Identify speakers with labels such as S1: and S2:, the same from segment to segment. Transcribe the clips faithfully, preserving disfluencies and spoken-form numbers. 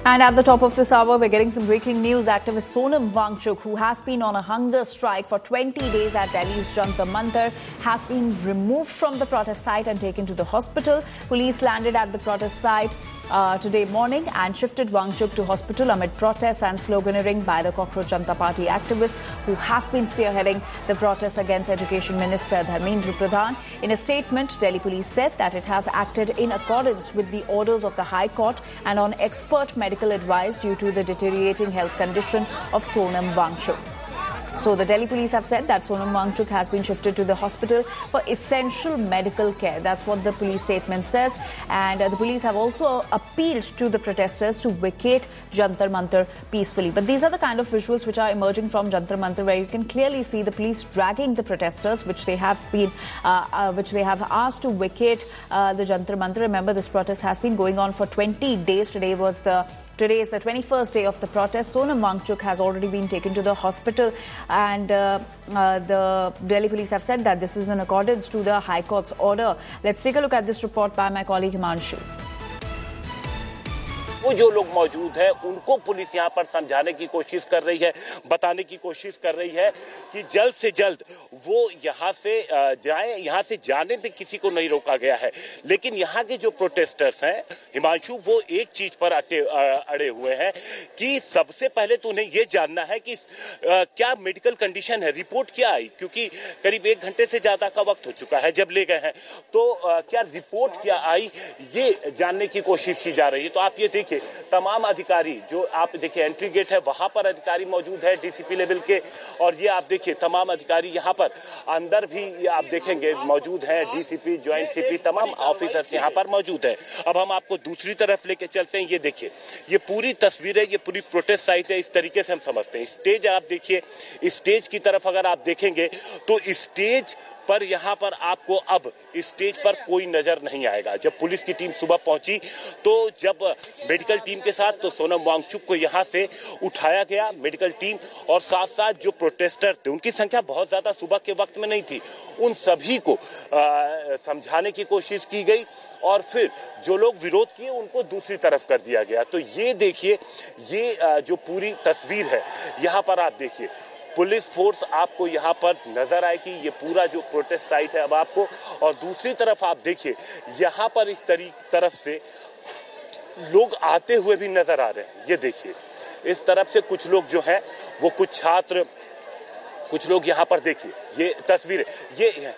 S1: And at the top of this hour, we're getting some breaking news. Activist Sonam Wangchuk, who has been on a hunger strike for twenty days at Delhi's Jantar Mantar, has been removed from the protest site and taken to the hospital. Police landed at the protest site uh, today morning and shifted Wangchuk to hospital amid protests and sloganeering by the Cockroach Janata Party activists who have been spearheading the protests against Education Minister Dharmendra Pradhan. In a statement, Delhi police said that it has acted in accordance with the orders of the High Court and on expert medical advice due to the deteriorating health condition of Sonam Wangchuk. So the Delhi police have said that Sonam Wangchuk has been shifted to the hospital for essential medical care. That's what the police statement says. And uh, the police have also appealed to the protesters to vacate Jantar Mantar peacefully. But these are the kind of visuals which are emerging from Jantar Mantar, where you can clearly see the police dragging the protesters, which they have been, uh, uh, which they have asked to vacate uh, the Jantar Mantar. Remember, this protest has been going on for twenty days. Today was the Today is the twenty-first day of the protest. Sonam Wangchuk has already been taken to the hospital, and uh, uh, the Delhi police have said that this is in accordance to the High Court's order. Let's take a look at this report by my colleague Himanshu.
S2: वो जो लोग मौजूद हैं उनको police यहाँ पर समझाने की कोशिश कर रही है, बताने की कोशिश कर रही है कि जल्द से जल्द वो यहाँ से जाएं, यहाँ से जाने में किसी को नहीं रोका गया है। लेकिन यहाँ के जो प्रोटेस्टर्स हैं हिमांशु, वो एक चीज पर अटे अड़े हुए हैं कि सबसे पहले तो उन्हें ये जानना है कि आ, क्या मेडिकल कंडीशन है, रिपोर्ट क्या आई, क्योंकि करीब एक घंटे से ज्यादा का वक्त हो चुका है जब ले गए हैं, तो आ, क्या रिपोर्ट क्या आई ये जानने की कोशिश की जा रही है। तो आप ये देखिए, तमाम अधिकारी जो आप देखिए एंट्री गेट है वहां पर अधिकारी मौजूद है डीसीपी लेवल के, और ये आप देखिए तमाम अधिकारी यहां पर अंदर भी आप देखेंगे मौजूद हैं, डीसीपी, ज्वाइंट सीपी, तमाम ऑफिसर्स यहां पर मौजूद है। अब हम आपको दूसरी तरफ लेके चलते हैं। ये देखिए, ये पूरी तस्वीर है, ये पूरी प्रोटेस्ट साइट है, इस तरीके से हम समझते हैं। स्टेज आप देखिए, स्टेज की तरफ अगर आप देखेंगे तो स्टेज पर यहाँ पर आपको अब स्टेज पर कोई नजर नहीं आएगा। जब पुलिस की टीम सुबह पहुंची तो जब मेडिकल टीम के साथ तो सोनम वांगचुक को यहाँ से उठाया गया मेडिकल टीम, और साथ साथ जो प्रोटेस्टर थे उनकी संख्या बहुत ज्यादा सुबह के वक्त में नहीं थी, उन सभी को आ, समझाने की कोशिश की गई और फिर जो लोग विरोध किए उनको दूसरी तरफ कर दिया गया। तो ये देखिए, ये आ, जो पूरी तस्वीर है यहाँ पर आप देखिए, पुलिस फोर्स आपको यहाँ पर नजर आएगी, ये पूरा जो प्रोटेस्ट साइट है अब आपको, और दूसरी तरफ आप देखिए यहाँ पर इस तरफ से लोग आते हुए भी नजर आ रहे हैं। ये देखिए, इस तरफ से कुछ लोग जो हैं वो कुछ छात्र, कुछ लोग यहाँ पर देखिए, ये तस्वीर ये है।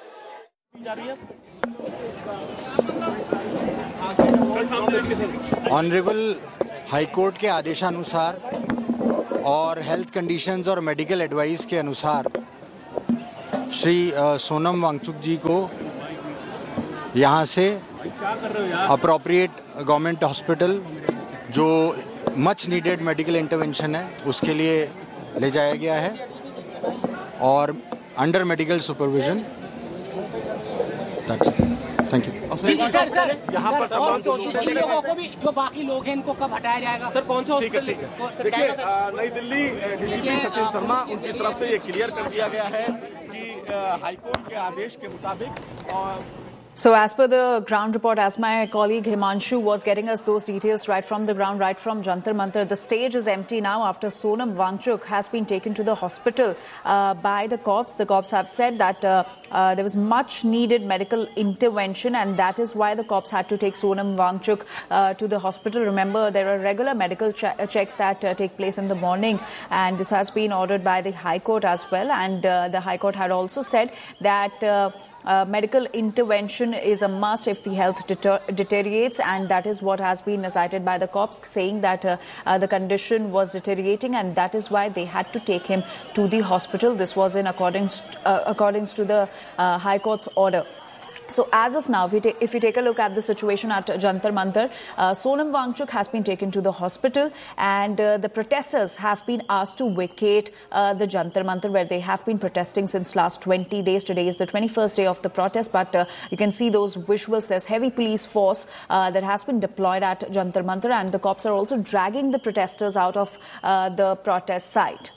S3: ऑनरेबल हाई कोर्ट के आदेशानुसार और हेल्थ कंडीशंस और मेडिकल एडवाइस के अनुसार श्री सोनम वांगचुक जी को यहाँ से अप्रोप्रिएट गवर्नमेंट हॉस्पिटल जो मच नीडेड मेडिकल इंटरवेंशन है उसके लिए ले जाया गया है और under medical supervision. Thank you.
S4: Sir sir यहाँ पर तमाम लोगों को भी जो बाकी लोग हैं इनको कब हटाया जाएगा? सर कौन सा हॉस्पिटल?
S5: देखिए, नई दिल्ली डीसीपी सचिन शर्मा उनकी तरफ से ये क्लियर कर दिया गया है कि हाईकोर्ट के आदेश के मुताबिक और
S1: So as per the ground report, as my colleague Himanshu was getting us those details right from the ground, right from Jantar Mantar, the stage is empty now after Sonam Wangchuk has been taken to the hospital uh, by the cops. The cops have said that uh, uh, there was much needed medical intervention, and that is why the cops had to take Sonam Wangchuk uh, to the hospital. Remember, there are regular medical che checks that uh, take place in the morning, and this has been ordered by the High Court as well. And uh, the High Court had also said that uh, Uh, medical intervention is a must if the health deter deteriorates, and that is what has been cited by the cops, saying that uh, uh, the condition was deteriorating and that is why they had to take him to the hospital. This was in accordance to, uh, accordance to the uh, High Court's order. So as of now, if we, if we take a look at the situation at Jantar Mantar, uh, Sonam Wangchuk has been taken to the hospital, and uh, the protesters have been asked to vacate uh, the Jantar Mantar, where they have been protesting since last twenty days. Today is the twenty-first day of the protest, but uh, you can see those visuals. There's heavy police force uh, that has been deployed at Jantar Mantar, and the cops are also dragging the protesters out of uh, the protest site.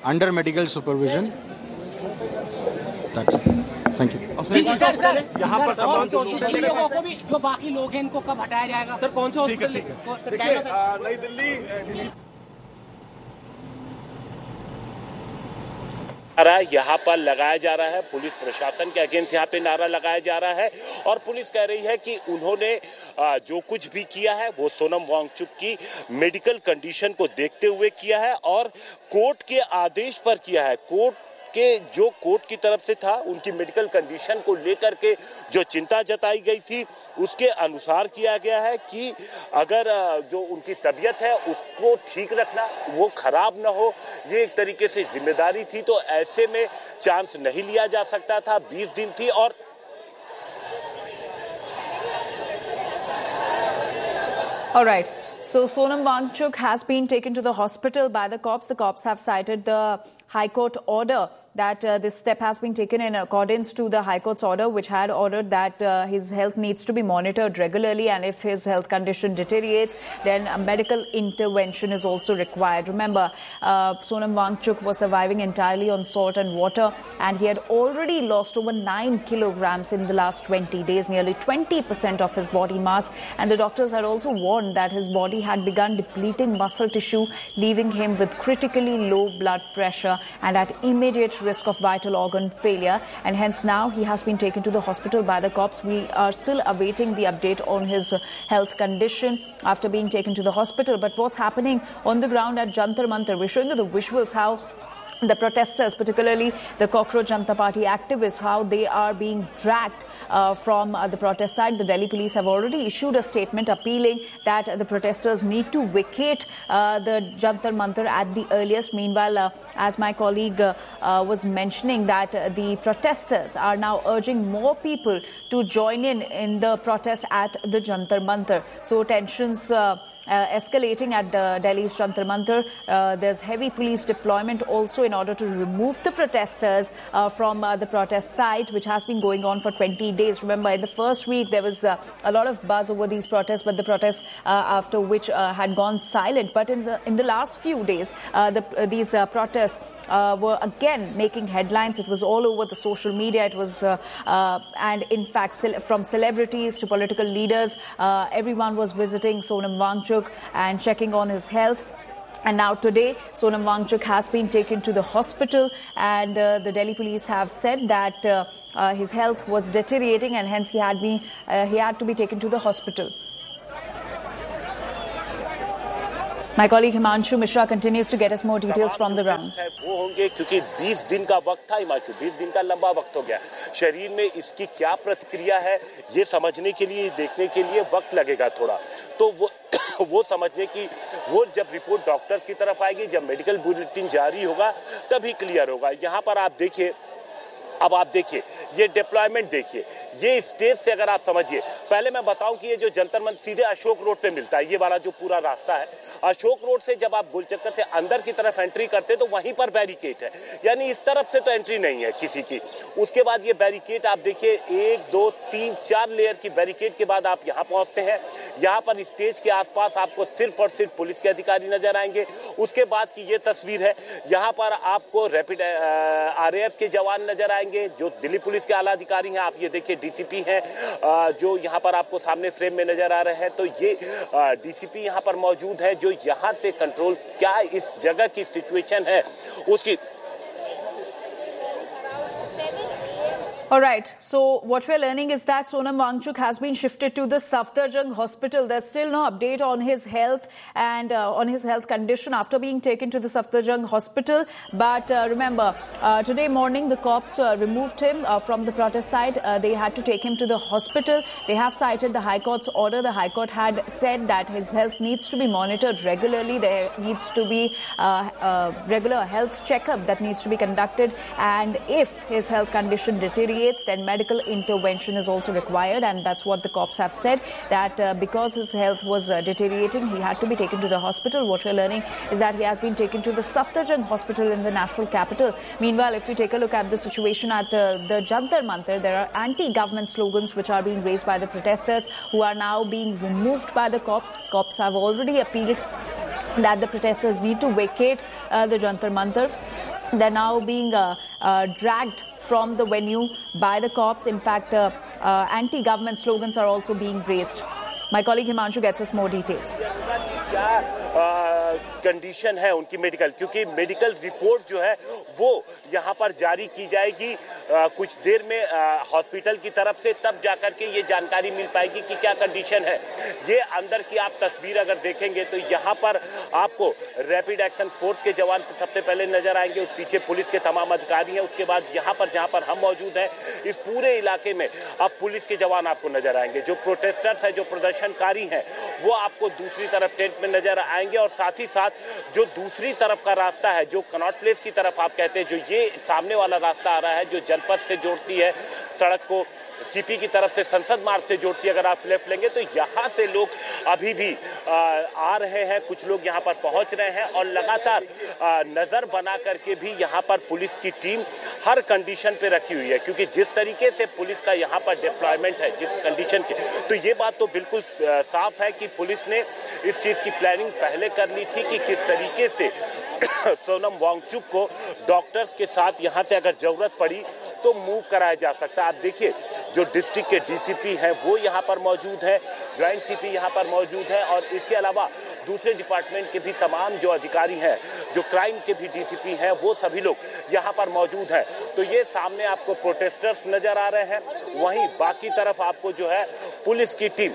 S3: under medical supervision. That's it. Thank you.
S4: Sir sir यहाँ पर तमाम लोगों को भी जो बाकी लोग हैं इनको कब हटाया जाएगा सर? कौन सा हॉस्पिटल?
S5: देखिए नई दिल्ली
S2: यहाँ पर लगाया जा रहा है, पुलिस प्रशासन के अगेंस्ट यहाँ पे नारा लगाया जा रहा है और पुलिस कह रही है कि उन्होंने जो कुछ भी किया है वो सोनम वांगचुक की मेडिकल कंडीशन को देखते हुए किया है और कोर्ट के आदेश पर किया है। कोर्ट के जो कोर्ट की तरफ से था, उनकी मेडिकल कंडीशन को लेकर के जो चिंता जताई गई थी उसके अनुसार किया गया है कि अगर जो उनकी तबीयत है उसको ठीक रखना, वो खराब ना हो, ये एक तरीके से जिम्मेदारी थी। तो ऐसे में चांस नहीं लिया जा सकता था। बीस दिन थी और
S1: All right. So Sonam Wangchuk has been taken to the hospital by the cops. The cops have cited the High Court order that uh, this step has been taken in accordance to the High Court's order, which had ordered that uh, his health needs to be monitored regularly, and if his health condition deteriorates, then a medical intervention is also required. Remember, uh, Sonam Wangchuk was surviving entirely on salt and water, and he had already lost over nine kilograms in the last twenty days, nearly twenty percent of his body mass, and the doctors had also warned that his body had begun depleting muscle tissue, leaving him with critically low blood pressure and at immediate risk of vital organ failure, and hence now he has been taken to the hospital by the cops. We are still awaiting the update on his health condition after being taken to the hospital. But what's happening on the ground at Jantar Mantar? We're showing you the visuals, how the protesters, particularly the Cockroach Janata Party activists, how they are being dragged uh, from uh, the protest site. The Delhi police have already issued a statement appealing that uh, the protesters need to vacate uh, the Jantar Mantar at the earliest. Meanwhile, uh, as my colleague uh, uh, was mentioning, that uh, the protesters are now urging more people to join in in the protest at the Jantar Mantar. So tensions Uh, Uh, escalating at uh, Delhi's Jantar Mantar. Uh, there's heavy police deployment also in order to remove the protesters uh, from uh, the protest site, which has been going on for twenty days. Remember, in the first week, there was uh, a lot of buzz over these protests, but the protests uh, after which uh, had gone silent. But in the in the last few days, uh, the, uh, these uh, protests uh, were again making headlines. It was all over the social media. It was, uh, uh, and in fact, ce- from celebrities to political leaders, uh, everyone was visiting Sonam Wangchuk and checking on his health. And now today, Sonam Wangchuk has been taken to the hospital, and uh, the Delhi police have said that uh, uh, his health was deteriorating, and hence he had been uh, he had to be taken to the hospital. My colleague Himanshu Mishra continues to get us more details from the ground.
S2: वो होंगे क्योंकि बीस दिन का वक्त था हिमांशु, बीस दिन का लंबा वक्त हो गया। शरीर में इसकी क्या प्रतिक्रिया है ये समझने के लिए, देखने के लिए वक्त लगेगा थोड़ा। तो वो वो समझने की, वो जब रिपोर्ट डॉक्टर्स की तरफ आएगी, जब मेडिकल बुलेटिन जारी होगा, तभी क्लियर होगा। यहाँ पर आप देखिए, अब आप देखिए ये डिप्लॉयमेंट देखिए, ये स्टेज से अगर आप समझिए, पहले मैं बताऊं कि ये जो जंतर मंतर सीधे अशोक रोड पे मिलता है, ये वाला जो पूरा रास्ता है, अशोक रोड से जब आप गोलचक्कर से अंदर की तरफ एंट्री करते तो वहीं पर बैरिकेड है, यानी इस तरफ से तो एंट्री नहीं है किसी की। उसके बाद ये बैरिकेड आप देखिए, एक दो तीन चार लेयर की बैरिकेड के बाद आप यहाँ पहुंचते हैं। यहाँ पर स्टेज के आसपास आपको सिर्फ और सिर्फ पुलिस के अधिकारी नजर आएंगे। उसके बाद की ये तस्वीर है, यहाँ पर आपको रैपिड आरएएफ के जवान नजर आएंगे, जो दिल्ली पुलिस के आला अधिकारी हैं। आप ये देखिए डीसीपी हैं जो यहाँ पर आपको सामने फ्रेम में नजर आ रहे हैं। तो ये डीसीपी यहाँ पर मौजूद है, जो यहाँ से कंट्रोल क्या इस जगह की सिचुएशन है उसकी।
S1: All right. So what we're learning is that Sonam Wangchuk has been shifted to the Safdarjung Hospital. There's still no update on his health and uh, on his health condition after being taken to the Safdarjung Hospital. But uh, remember, uh, today morning the cops uh, removed him uh, from the protest site. Uh, they had to take him to the hospital. They have cited the High Court's order. The High Court had said that his health needs to be monitored regularly. There needs to be uh, a regular health checkup that needs to be conducted. And if his health condition deteriorates, then medical intervention is also required, and that's what the cops have said, that uh, because his health was uh, deteriorating, he had to be taken to the hospital. What we're learning is that he has been taken to the Safdarjung Hospital in the national capital. Meanwhile, if we take a look at the situation at uh, the Jantar Mantar, there are anti-government slogans which are being raised by the protesters, who are now being removed by the cops. Cops have already appealed that the protesters need to vacate uh, the Jantar Mantar. They're now being uh, uh, dragged from the venue by the cops. In fact, uh, uh, anti-government slogans are also being raised. My colleague Himanshu gets us more details.
S2: Condition है उनकी medical, क्योंकि medical report जो है वो यहाँ पर जारी की जाएगी आ, कुछ देर में हॉस्पिटल की तरफ से, तब जाकर के ये जानकारी मिल पाएगी कि क्या कंडीशन है। ये अंदर की आप तस्वीर अगर देखेंगे तो यहाँ पर आपको रैपिड एक्शन फोर्स के जवान सबसे पहले नजर आएंगे, पीछे पुलिस के तमाम अधिकारी हैं, उसके बाद यहाँ पर जहाँ पर हम मौजूद हैं इस पूरे इलाके में अब पुलिस के जवान आपको नजर आएंगे। जो प्रोटेस्टर्स हैं, जो प्रदर्शनकारी हैं, वो आपको दूसरी तरफ टेंट में नजर आएंगे और साथ ही साथ जो दूसरी तरफ का रास्ता है, जो कनॉट प्लेस की तरफ आप कहते हैं, जो ये सामने वाला रास्ता आ रहा है जो जनपद से जोड़ती है सड़क को, सीपी की तरफ से संसद मार्ग से जोड़ती है, अगर आप लेफ्ट लेंगे तो यहाँ से लोग अभी भी आ, आ रहे हैं, कुछ लोग यहाँ पर पहुंच रहे हैं और लगातार आ, नजर बना करके भी यहाँ पर पुलिस की टीम हर कंडीशन पे रखी हुई है, क्योंकि जिस तरीके से पुलिस का यहाँ पर डिप्लॉयमेंट है जिस कंडीशन के, तो ये बात तो बिल्कुल साफ है कि पुलिस ने इस चीज की प्लानिंग पहले कर ली थी कि किस तरीके से सोनम वांगचुक को डॉक्टर्स के साथ यहाँ से अगर जरूरत पड़ी तो मूव कराया जा सकता है। आप देखिए जो डिस्ट्रिक्ट के डीसीपी हैं वो यहाँ पर मौजूद है, ज्वाइंट सीपी यहाँ पर मौजूद है और इसके अलावा दूसरे डिपार्टमेंट के भी तमाम जो अधिकारी हैं, जो क्राइम के भी डीसीपी हैं, वो सभी लोग यहाँ पर मौजूद हैं। तो ये सामने आपको प्रोटेस्टर्स नजर आ रहे हैं, वहीं बाकी तरफ आपको जो है पुलिस की team.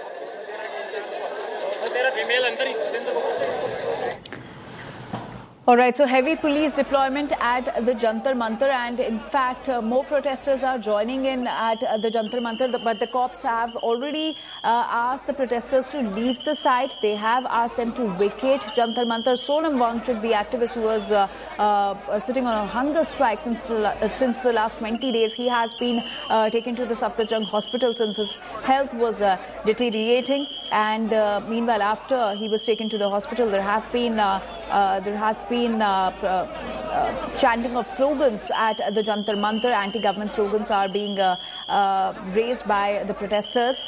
S1: All right, so heavy police deployment at the Jantar Mantar, and in fact, uh, more protesters are joining in at uh, the Jantar Mantar, but the cops have already uh, asked the protesters to leave the site. They have asked them to vacate Jantar Mantar. Sonam Wangchuk, the activist who was uh, uh, sitting on a hunger strike since the, uh, since the last twenty days, he has been uh, taken to the Safdarjung hospital since his health was uh, deteriorating. And uh, meanwhile, after he was taken to the hospital, there have been uh, uh, there has been been uh, uh, chanting of slogans at the Jantar Mantar. Anti-government slogans are being uh, uh, raised by the protesters.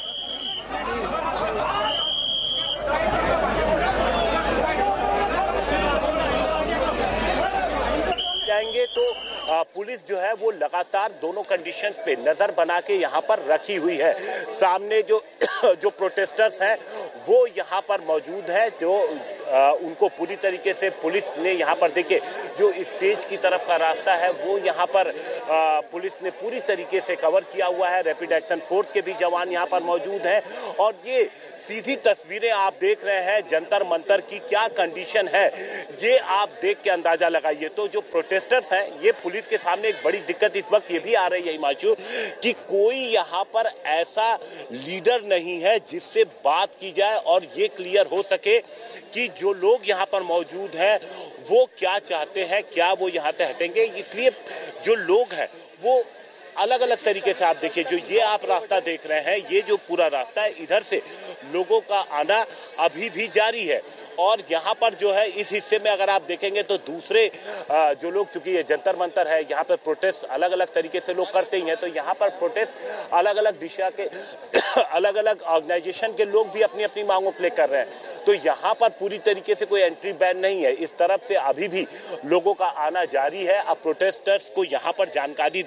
S2: जाएंगे तो police जो है वो लगातार दोनों conditions पे नजर बना के यहाँ पर रखी हुई है। सामने जो जो प्रोटेस्टर्स हैं वो यहाँ पर मौजूद है, जो आ, उनको पूरी तरीके से पुलिस ने यहाँ पर देखिए जो स्टेज की तरफ का रास्ता है वो यहाँ पर आ, पुलिस ने पूरी तरीके से कवर किया हुआ है। रैपिड एक्शन फोर्स के भी जवान यहाँ पर मौजूद हैं और ये सीधी तस्वीरें आप देख रहे हैं जंतर मंतर की क्या कंडीशन है, ये आप देख के अंदाजा लगाइए। तो जो प्रोटेस्टर्स हैं, ये पुलिस के सामने एक बड़ी दिक्कत इस वक्त ये भी आ रही है हिमांशु कि कोई यहाँ पर ऐसा लीडर नहीं है जिससे बात की जाए और ये क्लियर हो सके कि जो लोग यहाँ पर मौजूद हैं वो क्या चाहते हैं, क्या वो यहाँ से हटेंगे। इसलिए जो लोग हैं वो अलग अलग तरीके से, आप देखिए जो ये आप रास्ता देख रहे हैं, ये जो पूरा रास्ता है, इधर से लोगों का आना अभी भी जारी है और यहाँ पर जो है इस हिस्से में अगर आप देखेंगे तो दूसरे जो लोग, चूंकि ये जंतर मंतर है, यहाँ पर प्रोटेस्ट अलग अलग तरीके से लोग करते ही हैं, तो यहाँ पर प्रोटेस्ट अलग अलग दिशा के अलग अलग ऑर्गेनाइजेशन के लोग भी अपनी अपनी मांगों प्ले कर रहे हैं। तो यहाँ पर पूरी तरीके से कोई एंट्री बैन नहीं है, इस तरफ से अभी भी लोगों का आना जारी है। अब प्रोटेस्टर्स को यहाँ पर जानकारी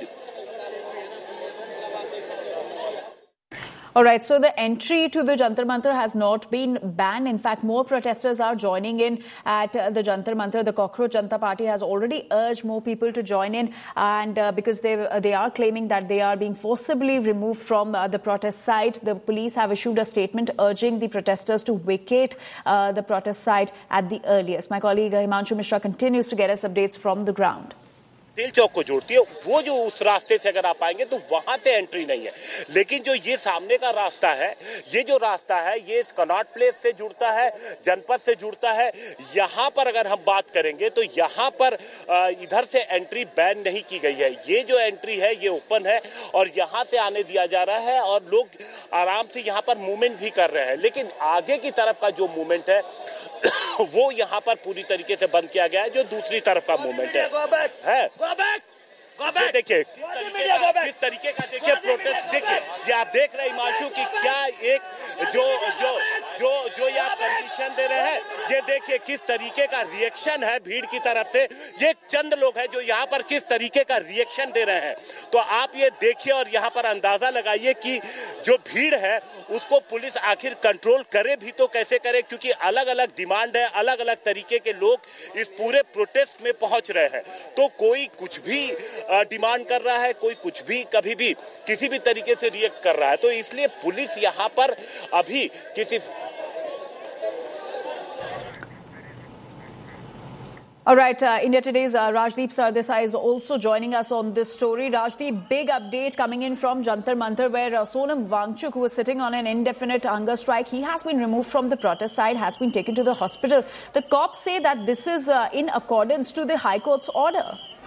S1: All right, so the entry to the Jantar Mantar has not been banned. In fact, more protesters are joining in at uh, the Jantar Mantar. The Cockroach Janata Party has already urged more people to join in, and uh, because they uh, they are claiming that they are being forcibly removed from uh, the protest site, the police have issued a statement urging the protesters to vacate uh, the protest site at the earliest. My colleague Himanshu Mishra continues to get us updates from the ground.
S2: Patel चौक को जोड़ती है, वो जो उस रास्ते से अगर आप आएंगे तो वहां से एंट्री नहीं है। लेकिन जो ये सामने का रास्ता है, ये जो रास्ता है ये कनॉट प्लेस से जुड़ता है, जनपद से जुड़ता है। यहाँ पर अगर हम बात करेंगे तो यहाँ पर इधर से एंट्री बैन नहीं की गई है। ये जो एंट्री है ये ओपन है और यहाँ से आने दिया जा रहा है और लोग आराम से यहाँ पर मूवमेंट भी कर रहे हैं। लेकिन आगे की तरफ का जो मूवमेंट है वो यहाँ पर पूरी तरीके से बंद किया गया है, जो दूसरी तरफ का मूवमेंट है, है। ये देखिए किस तरीके का देखिए प्रोटेस्ट, देखिए ये आप देख रहे हैं हिमांशु की क्या एक जो जो जो जो ये आप कंडीशन दे रहे हैं, ये देखिए देखिए किस तरीके का रिएक्शन है भीड़ की तरफ से। ये चंद लोग हैं जो यहाँ पर किस तरीके का रिएक्शन दे रहे हैं, तो आप ये देखिए और यहाँ पर अंदाजा लगाइए कि जो भीड़ है उसको पुलिस आखिर कंट्रोल करे भी तो कैसे करे, क्योंकि अलग अलग डिमांड है, अलग अलग तरीके के लोग इस पूरे प्रोटेस्ट में पहुंच रहे हैं। तो कोई कुछ भी डिमांड कर रहा है, कोई कुछ भी कभी भी किसी भी तरीके से रिएक्ट कर रहा है, तो इसलिए पुलिस यहाँ पर अभी किसी
S1: All right, uh, India Today's uh, Rajdeep Sardesai is also joining us on this story. Rajdeep, big update coming in from Jantar Mantar, where uh, Sonam Wangchuk, who was sitting on an indefinite hunger strike, he has been removed from the protest side, has been taken to the hospital. The cops say that this is uh, in accordance to the High Court's order.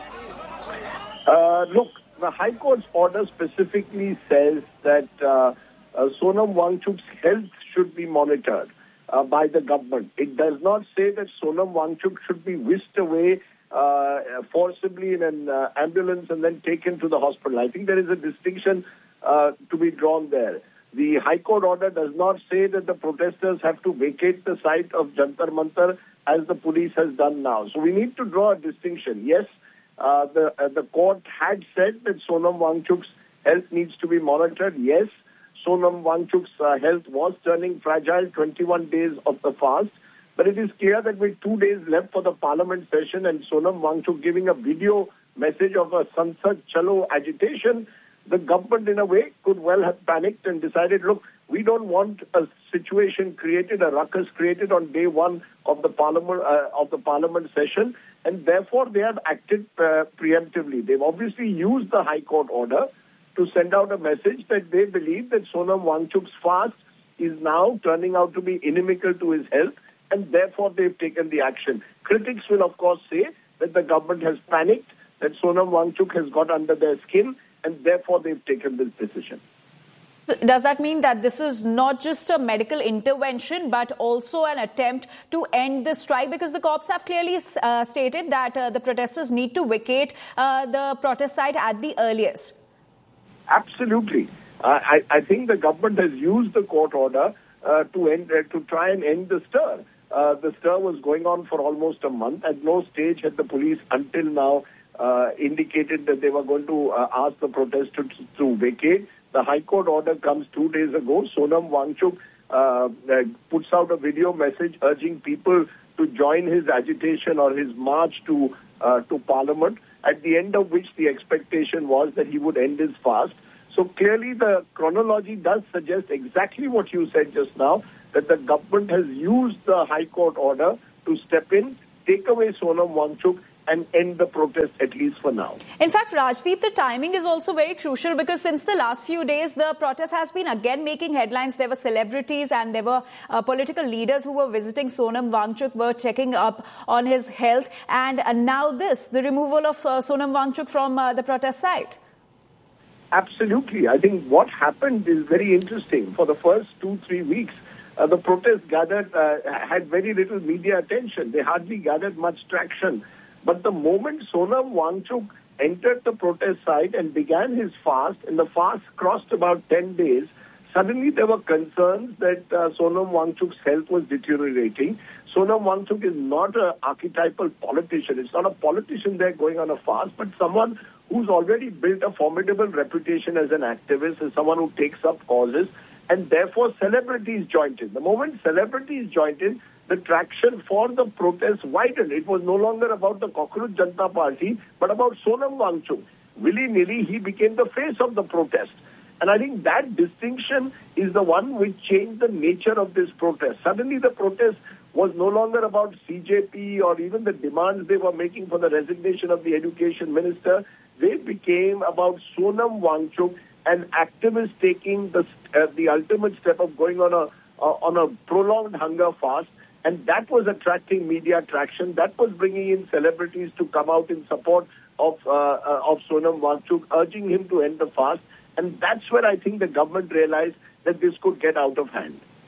S6: Uh, look, the High Court's order specifically says that uh, uh, Sonam Wangchuk's health should be monitored Uh, by the government. It does not say that Sonam Wangchuk should be whisked away uh, forcibly in an uh, ambulance and then taken to the hospital. I think there is a distinction uh, to be drawn there. The High Court order does not say that the protesters have to vacate the site of Jantar Mantar as the police has done now. So we need to draw a distinction. Yes, uh, the, uh, the court had said that Sonam Wangchuk's health needs to be monitored. Yes, Sonam Wangchuk's uh, health was turning fragile, twenty-one days of the fast. But it is clear that with two days left for the parliament session and Sonam Wangchuk giving a video message of a Sansad Chalo agitation, the government in a way could well have panicked and decided, look, we don't want a situation created, a ruckus created on day one of the parliament, uh, of the parliament session. And therefore they have acted uh, preemptively. They've obviously used the High Court order to send out a message that they believe that Sonam Wangchuk's fast is now turning out to be inimical to his health, and therefore they've taken the action. Critics will, of course, say that the government has panicked, that Sonam Wangchuk has got under their skin, and therefore they've taken this decision.
S1: Does that mean that this is not just a medical intervention, but also an attempt to end the strike? Because the cops have clearly uh, stated that uh, the protesters need to vacate uh, the protest site at the earliest.
S6: Absolutely. Uh, I, I think the government has used the court order uh, to end, uh, to try and end the stir. Uh, the stir was going on for almost a month. At no stage had the police until now uh, indicated that they were going to uh, ask the protesters to, to vacate. The High Court order comes two days ago. Sonam Wangchuk uh, uh, puts out a video message urging people to join his agitation or his march to uh, to Parliament, at the end of which the expectation was that he would end his fast. So clearly the chronology does suggest exactly what you said just now, that the government has used the High Court order to step in, take away Sonam Wangchuk and end the protest, at least for now.
S1: In fact, Rajdeep, the timing is also very crucial because since the last few days, the protest has been again making headlines. There were celebrities and there were uh, political leaders who were visiting Sonam Wangchuk, were checking up on his health. And uh, now this, the removal of uh, Sonam Wangchuk from uh, the protest site.
S6: Absolutely. I think what happened is very interesting. For the first two, three weeks, uh, the protest gathered, uh, had very little media attention. They hardly gathered much traction. But the moment Sonam Wangchuk entered the protest site and began his fast, and the fast crossed about ten days, suddenly there were concerns that uh, Sonam Wangchuk's health was deteriorating. Sonam Wangchuk is not an archetypal politician. It's not a politician there going on a fast, but someone who's already built a formidable reputation as an activist, as someone who takes up causes, and therefore celebrities joined in. The moment celebrities joined in, the traction for the protest widened. It was no longer about the Cockroach Janata Party, but about Sonam Wangchuk. Willy-nilly, he became the face of the protest. And I think that distinction is the one which changed the nature of this protest. Suddenly the protest was no longer about C J P or even the demands they were making for the resignation of the education minister. They became about Sonam Wangchuk, an activist taking the, uh, the ultimate step of going on a, uh, on a prolonged hunger fast. And that was attracting media traction. That was bringing in celebrities to come out in support of uh, uh, of Sonam Wangchuk, urging him to end the fast. And that's where I think the government realized that this could get out of hand.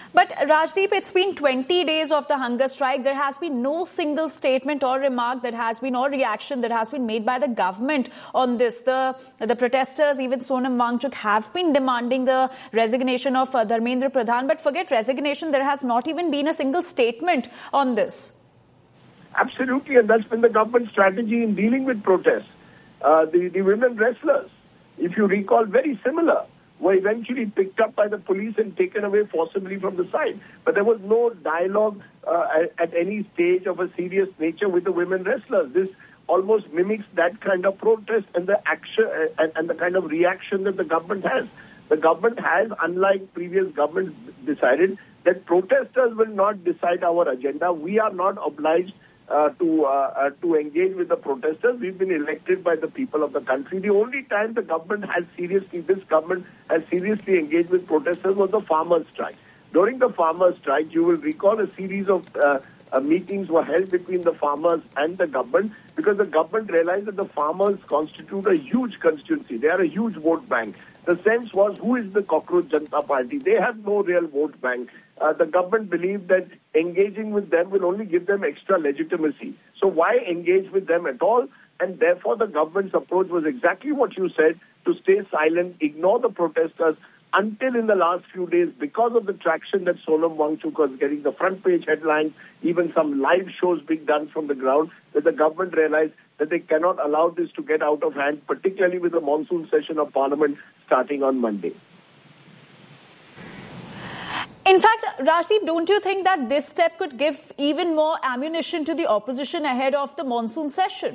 S1: But Rajdeep, it's been twenty days of the hunger strike. There has been no single statement or remark that has been, or reaction that has been made by the government on this. The, the protesters, even Sonam Wangchuk, have been demanding the resignation of uh, Dharmendra Pradhan. But forget resignation, there has not even been a single statement on this.
S6: Absolutely, and that's been the government strategy in dealing with protests. Uh, the, the women wrestlers, if you recall, very similar, were eventually picked up by the police and taken away forcibly from the site. But there was no dialogue uh, at, at any stage of a serious nature with the women wrestlers. This almost mimics that kind of protest and the action uh, and, and the kind of reaction that the government has. The government has, unlike previous governments, decided that protesters will not decide our agenda. We are not obliged Uh, to uh, uh, to engage with the protesters. We've been elected by the people of the country. The only time the government has seriously, this government has seriously engaged with protesters was the farmers' strike. During the farmers' strike, you will recall a series of uh, uh, meetings were held between the farmers and the government, because the government realized that the farmers constitute a huge constituency. They are a huge vote bank. The sense was, who is the Cockroach Janata Party? They have no real vote bank. Uh, the government believed that engaging with them will only give them extra legitimacy. So why engage with them at all? And therefore, the government's approach was exactly what you said, to stay silent, ignore the protesters, until in the last few days, because of the traction that Sonam Wangchuk was getting, the front page headlines, even some live shows being done from the ground, that the government realized that they cannot allow this to get out of hand, particularly with the monsoon session of Parliament starting on Monday.
S1: In fact, Rajdeep, don't you think that this step could give even more ammunition to the opposition ahead of the monsoon session?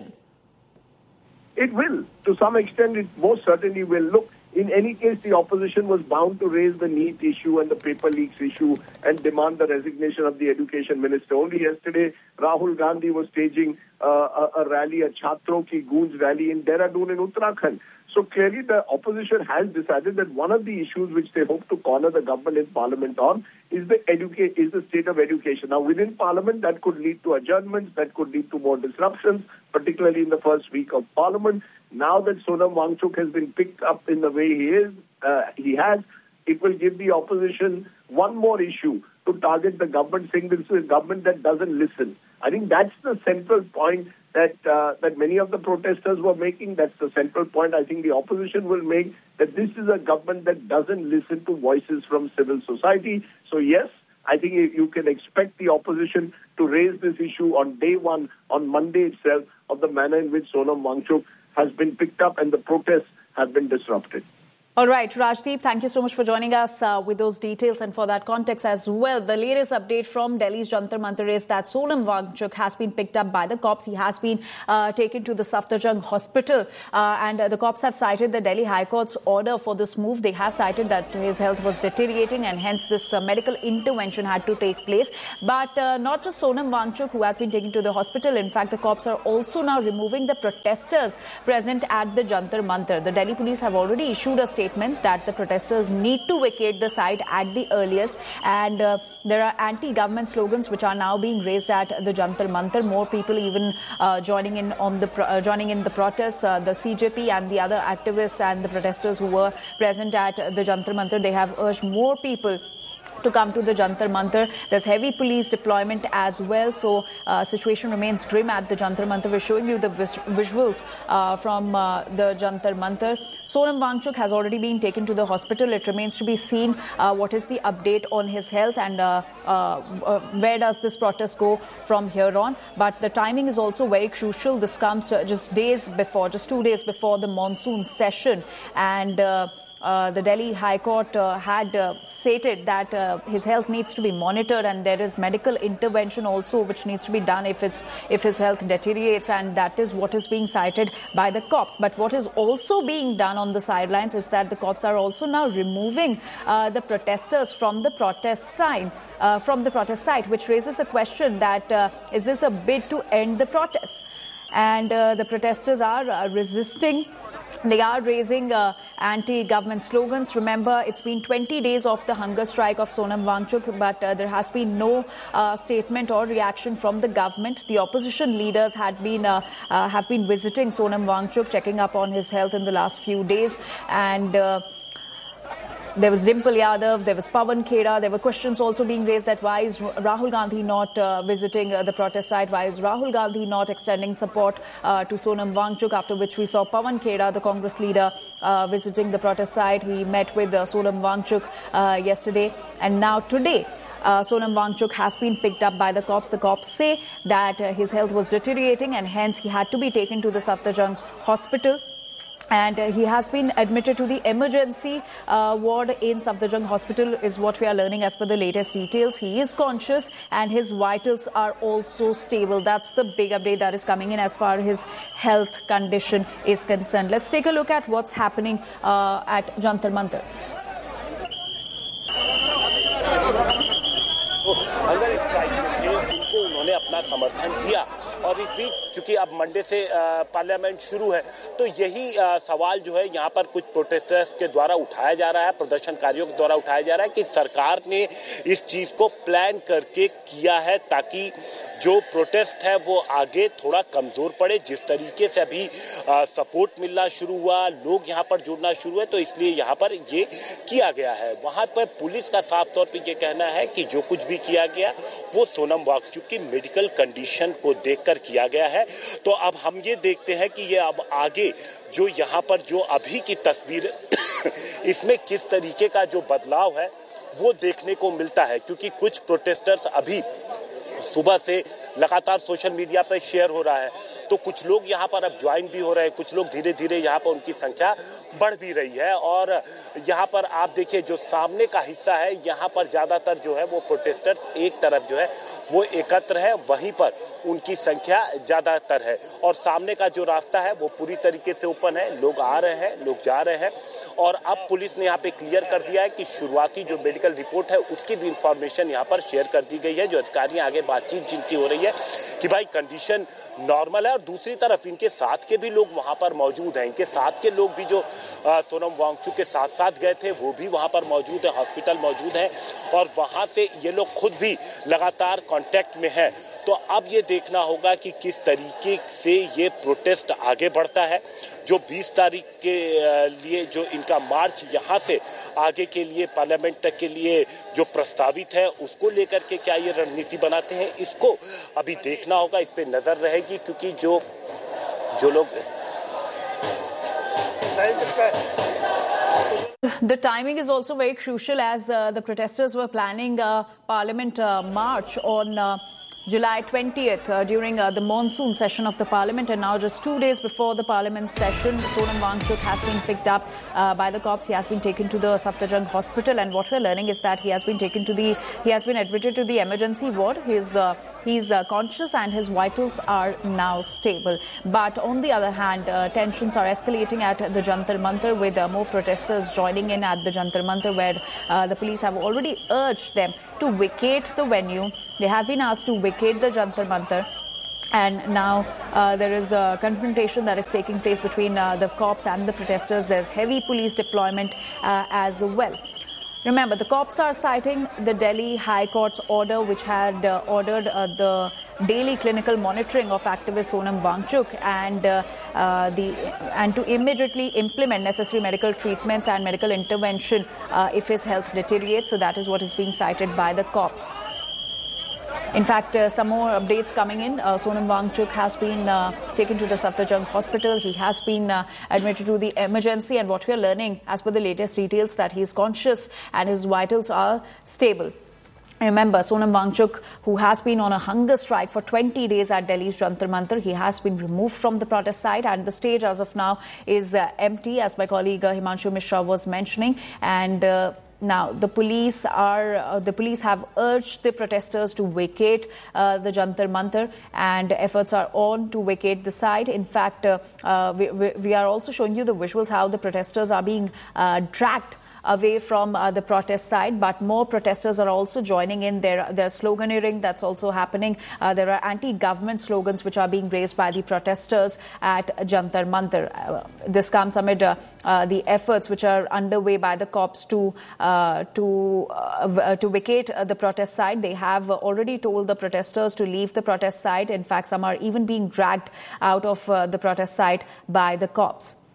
S6: It will. To some extent, it most certainly will. Look, in any case, the opposition was bound to raise the NEET issue and the paper leaks issue and demand the resignation of the education minister. Only yesterday, Rahul Gandhi was staging uh, a, a rally, a Chhatron Ki Goonj rally in Dehradun in Uttarakhand. So clearly the opposition has decided that one of the issues which they hope to corner the government in Parliament on is the educate is the state of education. Now within Parliament, that could lead to adjournments, that could lead to more disruptions, particularly in the first week of Parliament. Now that Sonam Wangchuk has been picked up in the way he is, uh, he has, it will give the opposition one more issue to target the government, saying this is a government that doesn't listen. I think that's the central point that uh, that many of the protesters were making. That's the central point I think the opposition will make, that this is a government that doesn't listen to voices from civil society. So yes, I think you can expect the opposition to raise this issue on day one, on Monday itself, of the manner in which Sonam Wangchuk has been picked up and the protests have been disrupted.
S1: All right, Rajdeep, thank you so much for joining us uh, with those details and for that context as well. The latest update from Delhi's Jantar Mantar is that Sonam Wangchuk has been picked up by the cops. He has been uh, taken to the Safdarjung hospital uh, and uh, the cops have cited the Delhi High Court's order for this move. They have cited that his health was deteriorating and hence this uh, medical intervention had to take place. But uh, not just Sonam Wangchuk who has been taken to the hospital. In fact, the cops are also now removing the protesters present at the Jantar Mantar. The Delhi police have already issued a statement that the protesters need to vacate the site at the earliest, and uh, there are anti-government slogans which are now being raised at the Jantar Mantar. More people even uh, joining in on the uh, joining in the protests. Uh, the C J P and the other activists and the protesters who were present at the Jantar Mantar, they have urged more people to come to the Jantar Mantar. There's heavy police deployment as well. So uh, situation remains grim at the Jantar Mantar. We're showing you the vis visuals uh, from uh, the Jantar Mantar. Sonam Wangchuk has already been taken to the hospital. It remains to be seen uh, what is the update on his health and uh, uh, uh, where does this protest go from here on. But the timing is also very crucial. This comes uh, just days before, just two days before the monsoon session. And uh, Uh, the Delhi High Court uh, had uh, stated that uh, his health needs to be monitored and there is medical intervention also which needs to be done if it's if his health deteriorates, and that is what is being cited by the cops. But what is also being done on the sidelines is that the cops are also now removing uh, the protesters from the protest sign, uh, from the protest site, which raises the question that uh, is this a bid to end the protests? And uh, the protesters are uh, resisting. They are raising uh, anti-government slogans. Remember, it's been twenty days of the hunger strike of Sonam Wangchuk, but uh, there has been no uh, statement or reaction from the government. The opposition leaders had been uh, uh, have been visiting Sonam Wangchuk, checking up on his health in the last few days, and Uh, there was Dimple Yadav, there was Pawan Khera. There were questions also being raised that why is Rahul Gandhi not uh, visiting uh, the protest site? Why is Rahul Gandhi not extending support uh, to Sonam Wangchuk? After which we saw Pawan Khera, the Congress leader, uh, visiting the protest site. He met with uh, Sonam Wangchuk uh, yesterday, and now today, Uh, Sonam Wangchuk has been picked up by the cops. The cops say that uh, his health was deteriorating and hence he had to be taken to the Safdarjung hospital. And uh, he has been admitted to the emergency uh, ward in Safdarjung hospital is what we are learning as per the latest details. He is conscious and his vitals are also stable. That's the big update that is coming in as far as his health condition is concerned. Let's take a look at what's happening uh, at Jantar Mantar.
S2: Hunger strike में थे उनको उन्होंने अपना समर्थन दिया और इस बीच चूंकि अब मंडे से पार्लियामेंट शुरू है तो यही आ, सवाल जो है यहाँ पर कुछ प्रोटेस्टर्स के द्वारा उठाया जा रहा है, प्रदर्शनकारियों के द्वारा उठाया जा रहा है कि सरकार ने इस चीज को प्लान करके किया है ताकि जो प्रोटेस्ट है वो आगे थोड़ा कमजोर पड़े। जिस तरीके से अभी आ, सपोर्ट मिलना शुरू हुआ, लोग यहाँ पर जुड़ना शुरू है, तो इसलिए यहाँ पर ये किया गया है। वहां पर पुलिस का साफ तौर पे ये कहना है कि जो कुछ भी किया गया वो सोनम वांगचुक की मेडिकल कंडीशन को देखकर किया गया है। तो अब हम ये देखते हैं कि ये अब आगे जो यहाँ पर जो अभी की तस्वीर इसमें किस तरीके का जो बदलाव है वो देखने को मिलता है, क्योंकि कुछ प्रोटेस्टर्स अभी सुबह से लगातार सोशल मीडिया पर शेयर हो रहा है, तो कुछ लोग यहाँ पर अब ज्वाइन भी हो रहे हैं, कुछ लोग धीरे धीरे यहाँ पर उनकी संख्या बढ़ भी रही है। और यहाँ पर आप देखिए जो सामने का हिस्सा है यहाँ पर ज्यादातर जो है वो प्रोटेस्टर्स एक तरफ जो है वो एकत्र है, वहीं पर उनकी संख्या ज्यादातर है और सामने का जो रास्ता है वो पूरी तरीके से ओपन है, लोग आ रहे हैं, लोग जा रहे हैं। और अब पुलिस ने यहाँ पे क्लियर कर दिया है कि शुरुआती जो मेडिकल रिपोर्ट है उसकी भी इंफॉर्मेशन यहाँ पर शेयर कर दी गई है। जो अधिकारियां आगे बातचीत जिनकी हो रही है कि भाई कंडीशन नॉर्मल है, और दूसरी तरफ इनके साथ के भी लोग वहां पर मौजूद हैं। इनके साथ के लोग भी जो आ, सोनम वांगचुक के साथ साथ गए थे वो भी वहां पर मौजूद है, हॉस्पिटल मौजूद है और वहां से ये लोग खुद भी लगातार कांटेक्ट में हैं। तो अब ये देखना होगा कि किस तरीके से ये प्रोटेस्ट आगे बढ़ता है। जो बीस तारीख के लिए जो इनका मार्च यहाँ से आगे के लिए पार्लियामेंट तक के लिए जो प्रस्तावित है उसको लेकर के क्या ये रणनीति बनाते हैं, इसको अभी देखना होगा, इस पे नजर रहेगी। क्योंकि जो जो लोग
S1: The timing is also very crucial as uh, the protesters were planning a parliament uh, march on uh, July twentieth uh, during uh, the monsoon session of the parliament, and now just two days before the parliament session, Sonam Wangchuk has been picked up uh, by the cops. He has been taken to the Safdarjung hospital, and what we're learning is that he has been taken to the he has been admitted to the emergency ward. His uh, he's uh, conscious and his vitals are now stable. But on the other hand, uh, tensions are escalating at the Jantar Mantar with uh, more protesters joining in at the Jantar Mantar, where uh, the police have already urged them to vacate the venue. They have been asked to vacate the Jantar Mantar, and now uh, there is a confrontation that is taking place between uh, the cops and the protesters. There's heavy police deployment uh, as well. Remember, the cops are citing the Delhi High Court's order, which had uh, ordered uh, the daily clinical monitoring of activist Sonam Wangchuk and uh, uh, the and to immediately implement necessary medical treatments and medical intervention uh, if his health deteriorates. So that is what is being cited by the cops. In fact, uh, some more updates coming in. Uh, Sonam Wangchuk has been uh, taken to the Safdarjung hospital. He has been uh, admitted to the emergency, and what we are learning, as per the latest details, that he is conscious and his vitals are stable. Remember, Sonam Wangchuk, who has been on a hunger strike for twenty days at Delhi's Jantar Mantar, he has been removed from the protest site, and the stage as of now is uh, empty, as my colleague uh, Himanshu Mishra was mentioning. And uh, Now, the police are uh, the police have urged the protesters to vacate uh, the Jantar Mantar, and efforts are on to vacate the site. In fact, uh, uh, we, we, we are also showing you the visuals how the protesters are being uh, dragged away from uh, the protest site, but more protesters are also joining in. There, there's sloganeering that's also happening. Uh, there are anti-government slogans which are being raised by the protesters at Jantar Mantar. Uh, this comes amid uh, uh, the efforts which are underway by the cops to uh, to uh, to vacate uh, the protest site. They have already told the protesters to leave the protest site. In fact, some are even being dragged out of uh, the protest site by the cops.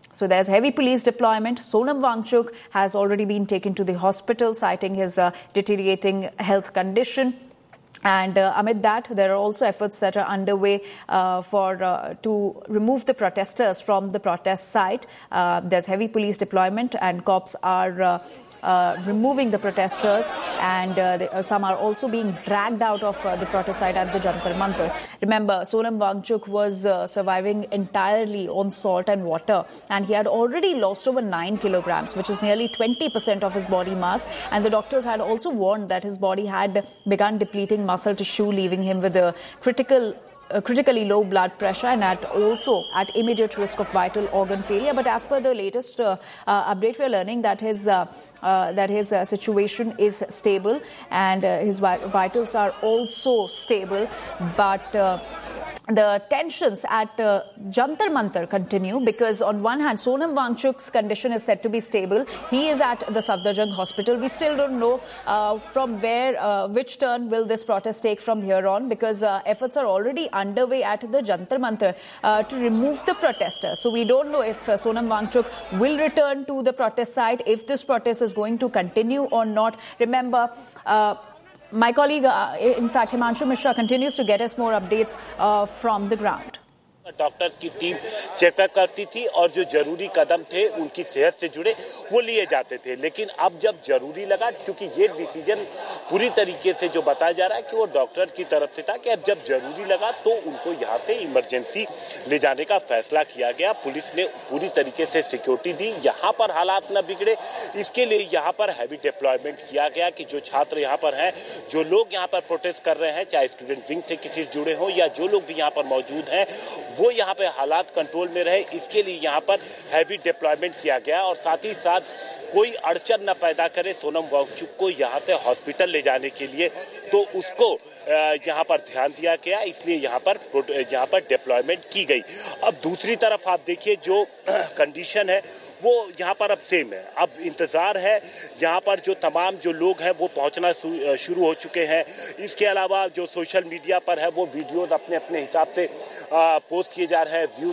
S1: So there's heavy police deployment. Sonam Wangchuk has already been taken to the hospital, citing his uh, deteriorating health condition. And uh, amid that, there are also efforts that are underway uh, for uh, to remove the protesters from the protest site. Uh, there's heavy police deployment, and cops are uh, uh, removing the protesters, and uh, they, uh, some are also being dragged out of uh, the protest site at the Jantar Mantar. Remember, Sonam Wangchuk was uh, surviving entirely on salt and water, and he had already lost over nine kilograms, which is nearly twenty percent of his body mass. And the doctors had also warned that his body had begun depleting muscle tissue, leaving him with a critical Uh, critically low blood pressure and at also at immediate risk of vital organ failure. But as per the latest uh, uh, update, we are learning that his uh, uh, that his uh, situation is stable, and uh, his vitals are also stable. But uh, the tensions at uh, Jantar Mantar continue, because on one hand, Sonam Wangchuk's condition is said to be stable. He is at the Safdarjung hospital. We still don't know uh, from where, uh, which turn will this protest take from here on, because uh, efforts are already underway at the Jantar Mantar uh, to remove the protesters. So we don't know if uh, Sonam Wangchuk will return to the protest site, if this protest is going to continue or not. Remember, uh, my colleague, uh, in fact, Himanshu Mishra, continues to get us more updates uh, from the ground.
S2: Doctors की team checkup करती थी और जो जरूरी कदम थे उनकी सेहत से जुड़े वो लिए जाते थे। लेकिन अब जब जरूरी लगा, क्योंकि ये डिसीजन पूरी तरीके से जो बताया जा रहा है कि वो डॉक्टर की तरफ से था, कि अब जब जरूरी लगा तो उनको यहाँ से इमरजेंसी ले जाने का फैसला किया गया। पुलिस ने पूरी तरीके से सिक्योरिटी दी, यहाँ पर हालात न बिगड़े, इसके लिए यहाँ पर हैवी डिप्लॉयमेंट किया गया कि जो छात्र यहाँ पर हैं, जो लोग यहाँ पर प्रोटेस्ट कर रहे हैं, चाहे स्टूडेंट विंग से किसी से जुड़े हों या जो लोग भी यहाँ पर मौजूद हैं, वो यहाँ पे हालात कंट्रोल में रहे, इसके लिए यहाँ पर हैवी डिप्लॉयमेंट किया गया। और साथ ही साथ कोई अड़चन न पैदा करे सोनम वांगचुक को यहाँ से हॉस्पिटल ले जाने के लिए, तो उसको यहाँ पर ध्यान दिया गया, इसलिए यहाँ पर यहाँ पर डिप्लॉयमेंट की गई। अब दूसरी तरफ आप देखिए, जो कंडीशन है वो यहाँ पर अब सेम है। अब इंतजार है, यहाँ पर जो तमाम जो लोग हैं वो पहुँचना शुरू हो चुके हैं। इसके अलावा जो सोशल मीडिया पर है वो वीडियोस अपने अपने हिसाब से पोस्ट किए जा रहे हैं, व्यूज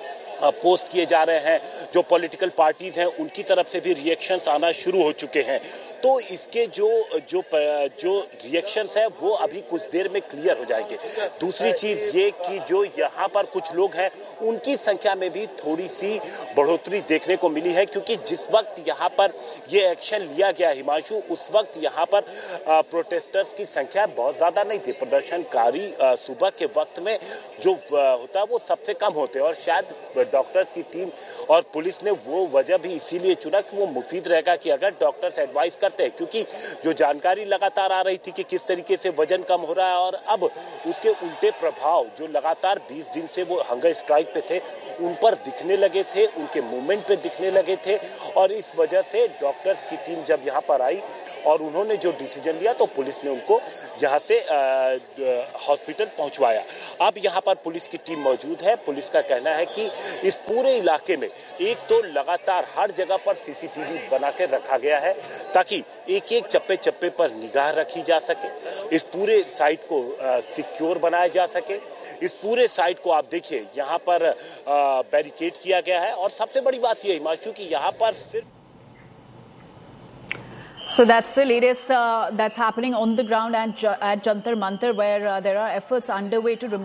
S2: पोस्ट किए जा रहे हैं। जो पॉलिटिकल पार्टीज हैं उनकी तरफ से भी रिएक्शंस आना शुरू हो चुके हैं। तो इसके जो जो जो रिएक्शंस है वो अभी कुछ देर में क्लियर हो जाएंगे। दूसरी चीज ये कि जो यहाँ पर कुछ लोग हैं उनकी संख्या में भी थोड़ी सी बढ़ोतरी देखने को मिली है, क्योंकि जिस वक्त यहाँ पर ये एक्शन लिया गया हिमांशु, उस वक्त यहाँ पर प्रोटेस्टर्स की संख्या बहुत ज्यादा नहीं थी। प्रदर्शनकारी सुबह के वक्त में जो होता है वो सबसे कम होते हैं, और शायद डॉक्टर्स की टीम और पुलिस ने वो वजह भी इसीलिए चुना कि वो मुफीद रहेगा कि अगर डॉक्टर्स एडवाइस करते हैं, क्योंकि जो जानकारी लगातार आ रही थी कि किस तरीके से वजन कम हो रहा है और अब उसके उल्टे प्रभाव जो लगातार बीस दिन से वो हंगर स्ट्राइक पे थे उन पर दिखने लगे थे, उनके मूवमेंट पे दिखने लगे थे। और इस वजह से डॉक्टर्स की टीम जब यहाँ पर आई और उन्होंने जो डिसीजन लिया तो पुलिस ने उनको यहाँ से हॉस्पिटल पहुंचवाया। अब यहाँ पर पुलिस की टीम मौजूद है। पुलिस का कहना है कि इस पूरे इलाके में एक तो लगातार हर जगह पर सीसीटीवी बना के रखा गया है, ताकि एक एक चप्पे चप्पे पर निगाह रखी जा सके, इस पूरे साइट को सिक्योर बनाया जा सके। इस पूरे साइट को आप देखिए, यहाँ पर बैरिकेड किया गया है। और सबसे बड़ी बात यह हिमांशु कि यहाँ पर सिर्फ
S1: So that's the latest uh, that's happening on the ground at, at Jantar Mantar, where uh, there are efforts underway to remove